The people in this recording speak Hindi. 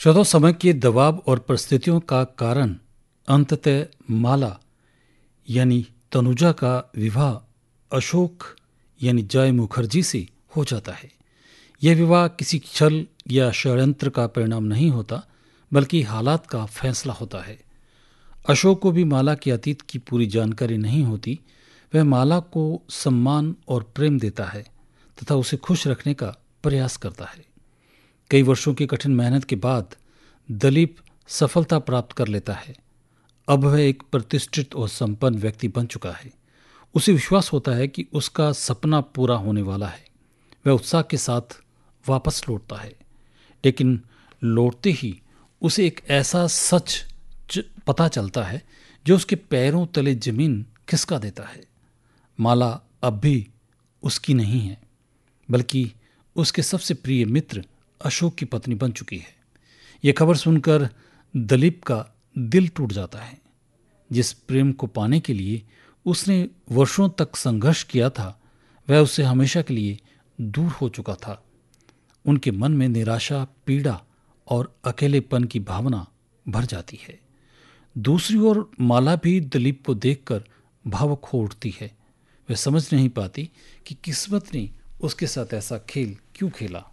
श्रोताओं, समय के दबाव और परिस्थितियों का कारण अंततः माला यानी तनुजा का विवाह अशोक यानी जय मुखर्जी से हो जाता है। यह विवाह किसी छल या षड्यंत्र का परिणाम नहीं होता, बल्कि हालात का फैसला होता है। अशोक को भी माला के अतीत की पूरी जानकारी नहीं होती। वह माला को सम्मान और प्रेम देता है तथा उसे खुश रखने का प्रयास करता है। कई वर्षों की कठिन मेहनत के बाद दिलीप सफलता प्राप्त कर लेता है। अब वह एक प्रतिष्ठित और संपन्न व्यक्ति बन चुका है। उसे विश्वास होता है कि उसका सपना पूरा होने वाला है। वह उत्साह के साथ वापस लौटता है, लेकिन लौटते ही उसे एक ऐसा सच पता चलता है जो उसके पैरों तले जमीन खिसका देता है। माला अब भी उसकी नहीं है, बल्कि उसके सबसे प्रिय मित्र अशोक की पत्नी बन चुकी है। यह खबर सुनकर दिलीप का दिल टूट जाता है। जिस प्रेम को पाने के लिए उसने वर्षों तक संघर्ष किया था, वह उससे हमेशा के लिए दूर हो चुका था। उनके मन में निराशा, पीड़ा और अकेलेपन की भावना भर जाती है। दूसरी ओर माला भी दिलीप को देखकर भावुक हो उठती है। वह समझ नहीं पाती कि किस्मत ने उसके साथ ऐसा खेल क्यों खेला।